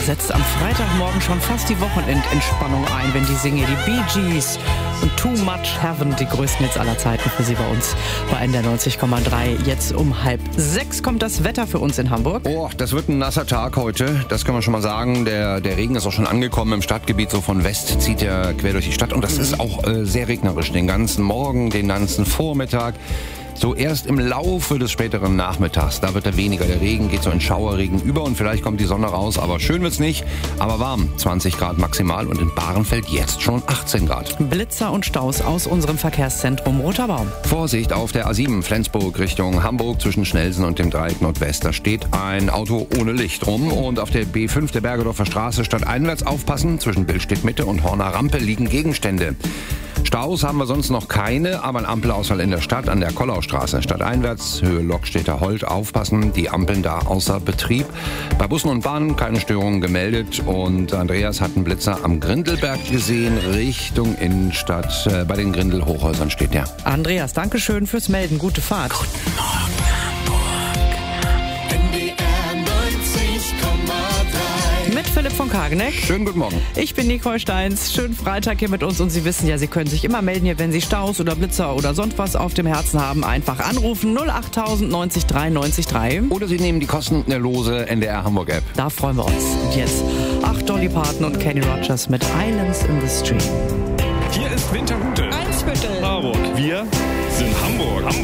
Setzt am Freitagmorgen schon fast die Wochenendentspannung ein, wenn die singen. Die Bee Gees und Too Much Heaven, die größten Hits aller Zeiten für Sie bei uns bei NDR 90,3. Jetzt um 5:30 kommt das Wetter für uns in Hamburg. Oh, das wird ein nasser Tag heute, das kann man schon mal sagen. Der Regen ist auch schon angekommen im Stadtgebiet, so von West zieht er quer durch die Stadt. Und das ist auch sehr regnerisch, den ganzen Morgen, den ganzen Vormittag. So erst im Laufe des späteren Nachmittags, da wird er weniger. Der Regen geht so in Schauerregen über und vielleicht kommt die Sonne raus. Aber schön wird's nicht, aber warm. 20 Grad maximal und in Bahrenfeld jetzt schon 18 Grad. Blitzer und Staus aus unserem Verkehrszentrum Roter Baum. Vorsicht auf der A7 Flensburg Richtung Hamburg zwischen Schnellsen und dem Dreieck Nordwest. Da steht ein Auto ohne Licht rum. Und auf der B5 der Bergedorfer Straße stadteinwärts aufpassen. Zwischen Billstedt Mitte und Horner Rampe liegen Gegenstände. Staus haben wir sonst noch keine, aber ein Ampelausfall in der Stadt an der Kollaustraße. Stadteinwärts, Höhe Lokstädter Holt, aufpassen, die Ampeln da außer Betrieb. Bei Bussen und Bahnen keine Störungen gemeldet und Andreas hat einen Blitzer am Grindelberg gesehen, Richtung Innenstadt. Bei den Grindel-Hochhäusern steht der. Andreas, danke schön fürs Melden. Gute Fahrt. Guten Morgen, Hamburg. NDR 90,3. Mit Philipp von Kageneck. Schönen guten Morgen. Ich bin Nicole Steins. Schönen Freitag hier mit uns und Sie wissen ja, Sie können sich immer melden hier, wenn Sie Staus oder Blitzer oder sonst was auf dem Herzen haben. Einfach anrufen 08000 90 3 90 3. Oder Sie nehmen die kostenlose NDR Hamburg App. Da freuen wir uns. Und jetzt Dolly Parton und Kenny Rogers mit Islands in the Stream. Hier ist Winterhude. Eimsbüttel. Marburg. Wir sind Hamburg.